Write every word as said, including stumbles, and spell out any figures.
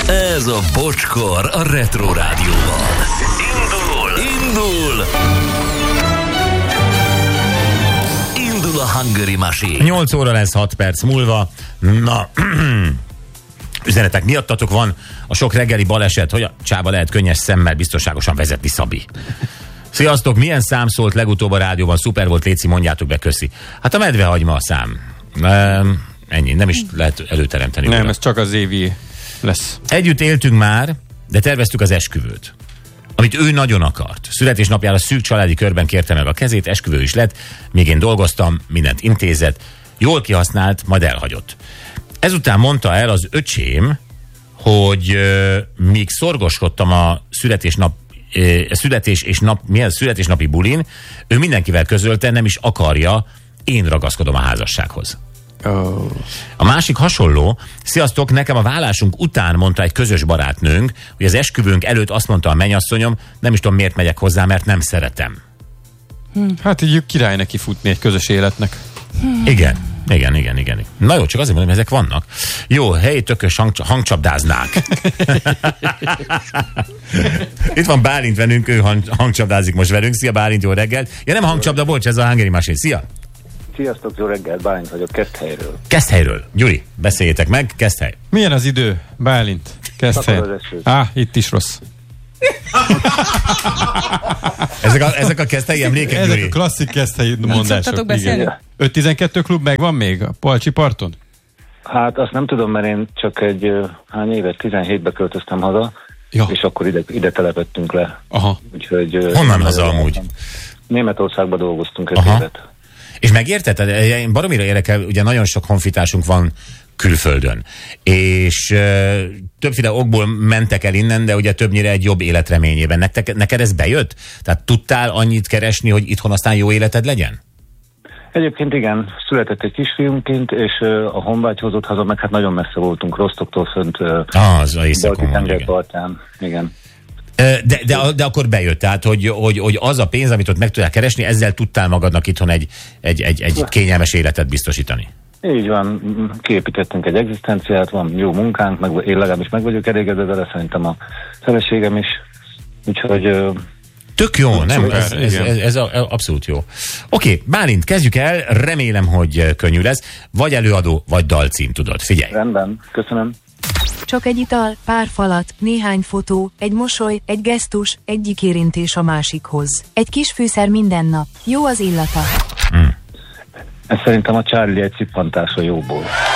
Ez a Bocskor a Retro Rádióban. Indul! Indul! Indul a Hungary Machine. nyolc óra lesz hat perc múlva. Na, üzenetek miattatok van a sok reggeli baleset, hogy a csába lehet könnyes szemmel biztonságosan vezetni, Szabi. Sziasztok, milyen szám szólt legutóbb a rádióban? Szuper volt, léci, mondjátok be, köszi. Hát a medvehagyma a szám. Um, ennyi, nem is lehet előteremteni. Nem, újra. ez csak az évi lesz. Együtt éltünk már, de terveztük az esküvőt, amit ő nagyon akart. Születésnapjára szűk családi körben kérte meg a kezét, esküvő is lett, míg én dolgoztam, mindent intézett, jól kihasznált, majd elhagyott. Ezután mondta el az öcsém, hogy euh, míg szorgoskodtam a születésnap születés és nap, milyen születésnapi bulin, ő mindenkivel közölte, nem is akarja, én ragaszkodom a házassághoz. Oh. A másik hasonló, sziasztok, nekem a vállásunk után mondta egy közös barátnőnk, hogy az esküvőnk előtt azt mondta a mennyasszonyom, nem is tudom miért megyek hozzá, mert nem szeretem. Hm. Hát így király neki futni egy közös életnek. Hmm. Igen. Igen, igen, igen. Na jó, csak azért mondom, ezek vannak. Jó, helyi tökös hang, hangcsapdáznák. Itt van Bálint velünk, ő hang, hangcsapdázik most velünk. Szia Bálint, jó reggelt. Ja, nem hangcsapda, bocs, ez a Hungary Machine. Szia! Sziasztok, jó reggelt, Bálint vagyok, Keszthelyről. Keszthelyről. Gyuri, beszéljétek meg, Keszthely. Milyen az idő, Bálint? Keszthely. Á, itt is rossz. ezek a, ezek a keszthelyi emlékek, ezek Gyuri? a klasszik keszthelyi mondások. Igen. öt tizenkettő klub megvan még a Palcsi parton? Hát azt nem tudom, mert én csak egy hány évet, tizenhétbe költöztem haza, ja. És akkor ide, ide telepettünk le. Aha. Úgyhogy, honnan haza amúgy? Németországban dolgoztunk egy Aha. évet. És megérted? Én baromira érdekel, ugye nagyon sok honfitársunk van külföldön, és uh, többféle okból mentek el innen, de ugye többnyire egy jobb életreményében. Nektek, neked ez bejött? Tehát tudtál annyit keresni, hogy itthon aztán jó életed legyen? Egyébként igen, született egy kisfiúnként, és uh, a honvágy hozott haza, meg hát nagyon messze voltunk, Rostoktól fönt, uh, ah, az a északon Balti tengerpartján, igen. De, de, de akkor bejött, tehát, hogy, hogy, hogy az a pénz, amit ott meg tudtál keresni, ezzel tudtál magadnak itthon egy, egy, egy, egy kényelmes életet biztosítani. Így van, kiépítettünk egy egzisztenciát, van jó munkánk, meg, én legalábbis meg vagyok elégedve vele, szerintem a feleségem is, úgyhogy... Tök jó, nem? Ez, ez, ez, ez abszolút jó. Oké, okay, Bálint, kezdjük el, remélem, hogy könnyű lesz, vagy előadó, vagy dalcím, tudod, figyelj. Rendben, köszönöm. Csak egy ital, pár falat, néhány fotó, egy mosoly, egy gesztus, egyik érintés a másikhoz. Egy kis fűszer minden nap. Jó az illata. Hmm. Ez szerintem a Charlie egy cippantása jóból.